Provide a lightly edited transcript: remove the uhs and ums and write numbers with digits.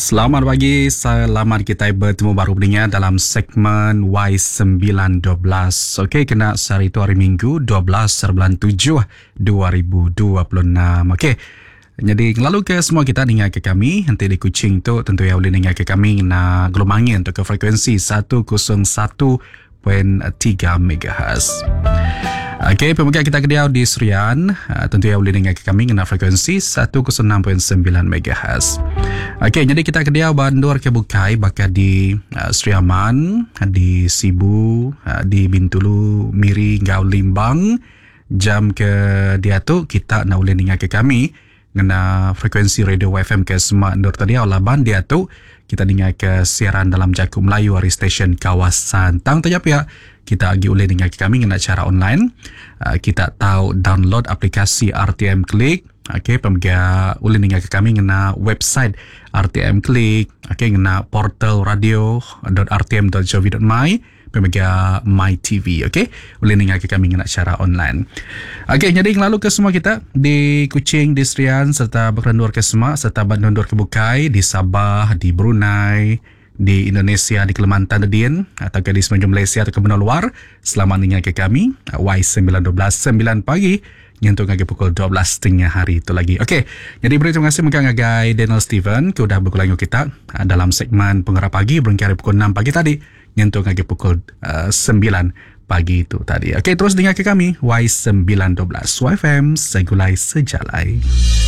Selamat pagi, selamat kita bertemu baru pendengar dalam segmen Y912. Okey, kena hari itu hari Minggu 12 bulan 7 2026. Okey. Jadi lalu ke semua kita dengar ke kami nanti di Kuching tu tentu ya boleh dengar ke kami na gelombangnya untuk ke frekuensi 101.3 MHz. Okey, pemegang kita kediau di Serian tentu ya boleh dengar ke kami na frekuensi 106.9 MHz. Okey, jadi kita kediau Bandar ke Bukai bakal di Seriaman, di Sibu, di Bintulu, Miri, Gau Limbang. Jam ke dia tu kita nak boleh dengar ke kami ngena frekuensi radio FM ke Semak Nur tadi laban dia tu kita dengar ke siaran dalam Jaku Melayu dari stesen kawasan Tang Tajap ya. Kita lagi boleh dengar ke kami ngena cara online. Kita tahu download aplikasi RTM Klik. Okey, pemegang boleh dengar ke kami ngena website RTM Klik. Okey, ngena portal radio.rtm.gov.my. Pemegang My TV, okey? Boleh dengar ke kami ngena cara online. Okey, jadi lalu ke semua kita di Kuching, di Serian serta Berkendur ke Semak serta Bandar ke Bukai, di Sabah, di Brunei, di Indonesia, di Kalimantan Din atau di semenanjung Malaysia atau ke benua luar. Selamat dengar ke kami Y912 9 pagi untuk ngagai pukul 12.30 hari itu lagi. Okey, jadi terima kasih megang ngagai Daniel Steven ke udah berkulangi kita dalam segmen Pengarah Pagi berengkari pukul 6 pagi tadi untuk ngagai pukul 9 pagi itu tadi. Okey, terus dengar ke kami Y912 YFM Segulai Sejalai.